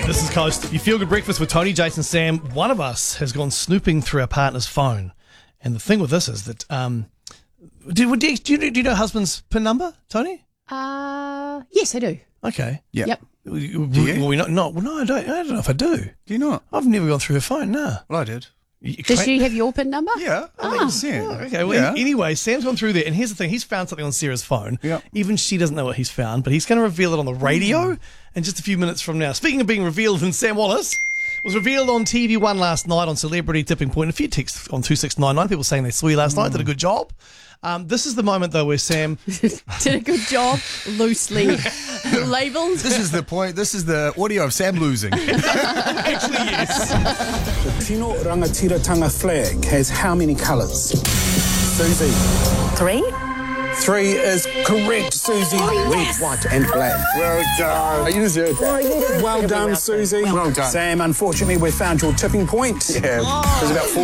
This is Coast. You feel good breakfast with Tony, Jason, Sam. One of us has gone snooping through our partner's phone. And the thing with this is that, do you know husband's PIN number, Tony? Yes, I do. Okay. Yeah. Yep. Do you? I don't know if I do. Do you not? I've never gone through her phone, no. Well, I did. Does she have your PIN number? Yeah, 100%. Okay, well, yeah. Anyway, Sam's gone through there, and here's the thing. He's found something on Sarah's phone. Yeah. Even she doesn't know what he's found, but he's going to reveal it on the radio in just a few minutes from now. Speaking of being revealed, and Sam Wallace was revealed on TV1 last night on Celebrity Tipping Point. A few texts on 2699, people saying they saw you last night, did a good job. This is the moment, though, where Sam... Did a good job, loosely labelled. This is the point. This is the audio of Sam losing. Actually, yes. The Tino Rangatiratanga flag has how many colours? Susie. 3? 3 is correct, Susie. Red, white and black. Well done. You deserve that. Well done, Susie. Well done. Sam, unfortunately, we found your tipping point. Yeah. It was about